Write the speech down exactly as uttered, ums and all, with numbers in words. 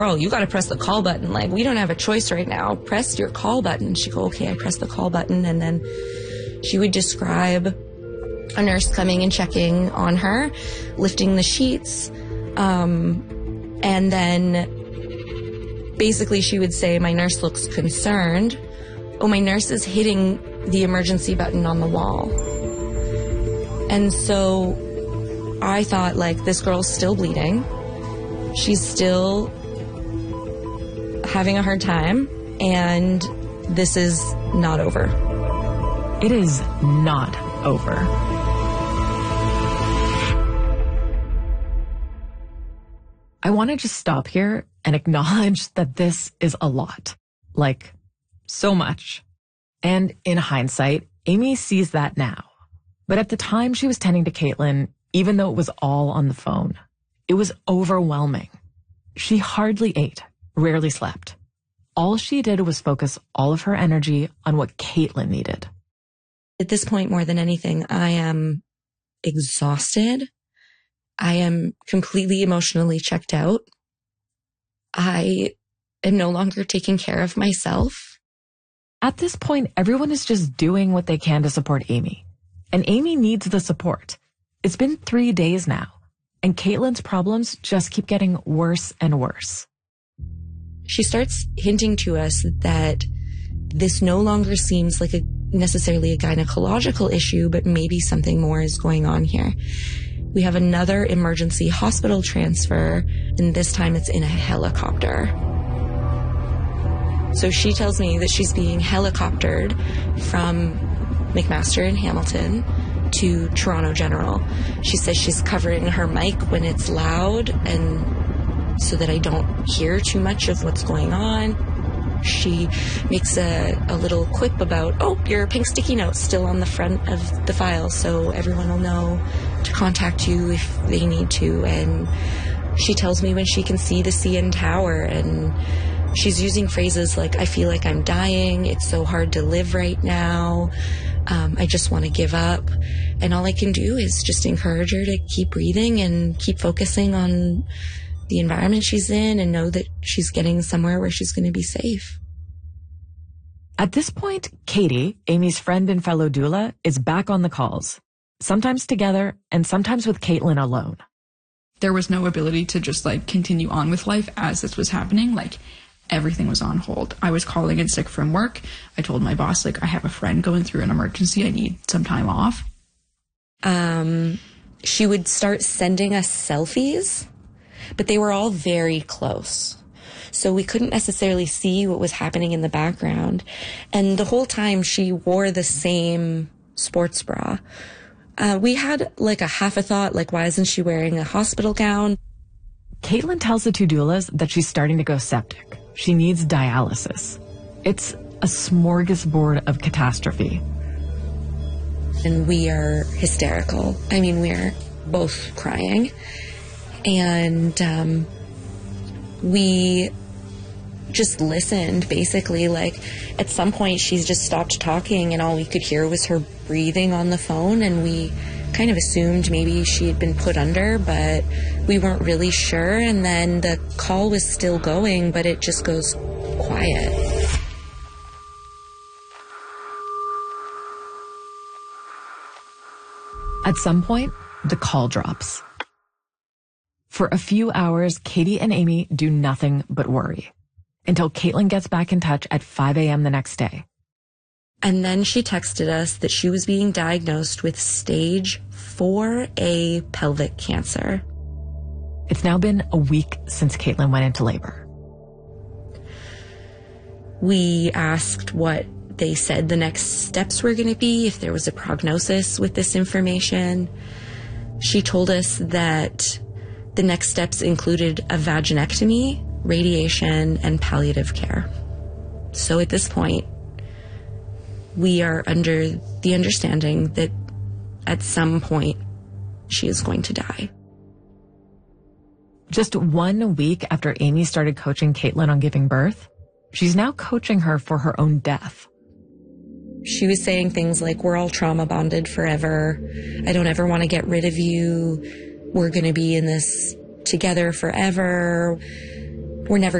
girl, you got to press the call button. Like, we don't have a choice right now. Press your call button. She'd go, okay, I press the call button. And then she would describe a nurse coming and checking on her, lifting the sheets. Um, and then basically she would say, my nurse looks concerned. Oh, my nurse is hitting the emergency button on the wall. And so I thought, like, this girl's still bleeding. She's still having a hard time, and this is not over. It is not over. I want to just stop here and acknowledge that this is a lot. Like, so much. And in hindsight, Amy sees that now. But at the time she was tending to Caitlin, even though it was all on the phone, it was overwhelming. She hardly ate, rarely slept. All she did was focus all of her energy on what Caitlin needed. At this point, more than anything, I am exhausted. I am completely emotionally checked out. I am no longer taking care of myself. At this point, everyone is just doing what they can to support Amy. And Amy needs the support. It's been three days now, and Caitlin's problems just keep getting worse and worse. She starts hinting to us that this no longer seems like a necessarily a gynecological issue, but maybe something more is going on here. We have another emergency hospital transfer, and this time it's in a helicopter. So she tells me that she's being helicoptered from McMaster in Hamilton to Toronto General. She says she's covering her mic when it's loud, and so that I don't hear too much of what's going on. She makes a, a little quip about, oh, your pink sticky note's still on the front of the file, so everyone will know to contact you if they need to. And she tells me when she can see the C N Tower, and she's using phrases like, I feel like I'm dying, it's so hard to live right now, um, I just want to give up. And all I can do is just encourage her to keep breathing and keep focusing on the environment she's in and know that she's getting somewhere where she's going to be safe. At this point, Katie, Amy's friend and fellow doula, is back on the calls, sometimes together and sometimes with Caitlin alone. There was no ability to just like continue on with life as this was happening. Like, everything was on hold. I was calling in sick from work. I told my boss, like, I have a friend going through an emergency. I need some time off. Um, she would start sending us selfies, but they were all very close. So we couldn't necessarily see what was happening in the background. And the whole time she wore the same sports bra. Uh, we had like a half a thought, like, why isn't she wearing a hospital gown? Caitlin tells the two doulas that she's starting to go septic. She needs dialysis. It's a smorgasbord of catastrophe. And we are hysterical. I mean, we are both crying. And um, we just listened, basically. Like, at some point, she's just stopped talking, and all we could hear was her breathing on the phone, and we kind of assumed maybe she had been put under, but we weren't really sure. And then the call was still going, but it just goes quiet. At some point, the call drops. For a few hours, Katie and Amy do nothing but worry, until Caitlin gets back in touch at five a.m. the next day. And then she texted us that she was being diagnosed with stage four A pelvic cancer. It's now been a week since Caitlin went into labor. We asked what they said the next steps were going to be, if there was a prognosis with this information. She told us that the next steps included a vaginectomy, radiation, and palliative care. So at this point, we are under the understanding that at some point she is going to die. Just one week after Amy started coaching Caitlin on giving birth, she's now coaching her for her own death. She was saying things like, we're all trauma bonded forever. I don't ever want to get rid of you. We're going to be in this together forever. we're never